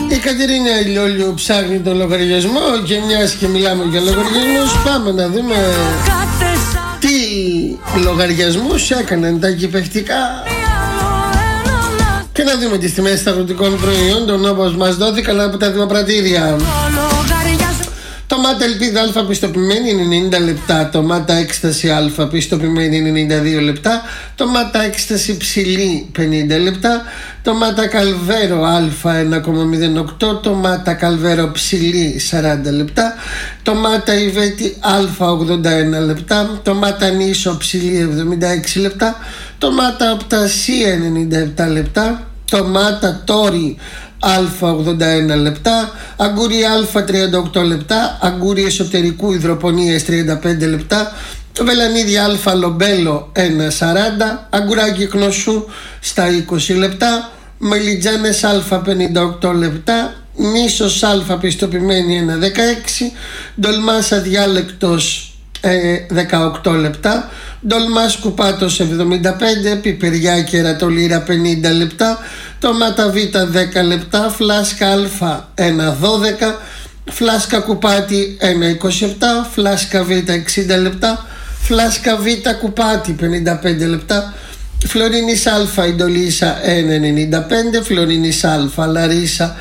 Η Κατερίνα Ηλιόλιου ψάχνει τον λογαριασμό και μιας και μιλάμε για λογαριασμούς, πάμε να δούμε τι λογαριασμούς έκαναν τα κυπευτικά και να δούμε τις τιμές αγροτικών προϊόντων όπως μας δόθηκαν από τα δημοπρατήρια. Τομάτα Ελπίδα Α πιστοποιημένη 90 λεπτά. Τομάτα Έκσταση Α πιστοποιημένη 92 λεπτά. Τομάτα Έκσταση Ψηλή 50 λεπτά. Τομάτα Καλβέρο Α 1,08. Τομάτα Καλβέρο Ψηλή 40 λεπτά. Τομάτα Ιβέτη Α 81 λεπτά. Τομάτα Νήσο Ψηλή 76 λεπτά. Τομάτα Οπτασία 97 λεπτά. Τομάτα Τόρι Α 81 λεπτά, αγκούρι Α 38 λεπτά, αγκούρι εσωτερικού υδροπονίας 35 λεπτά, βελανίδι Α λομπέλο 1,40, αγκουράκι γνωσού στα 20 λεπτά, μελιτζάνες Α 58 λεπτά, νήσος Α πιστοποιημένη 1,16, ντολμάς αδιάλεκτος 18 λεπτά, ντολμάς κουπάτος 75, πιπεριά κερατολίρα 50 λεπτά, τομάτα Β 10 λεπτά, φλάσκα Α 1,12, φλάσκα κουπάτι 1,27, φλάσκα Β 60 λεπτά, φλάσκα Β κουπάτι 55 λεπτά, φλωρίνης Α Ιντολίσα 1,95, φλωρίνης Α Λαρίσα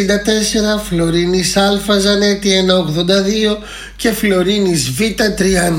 1,64, φλωρίνης Α Ζανέτη 1,82 και φλωρίνης Β 30.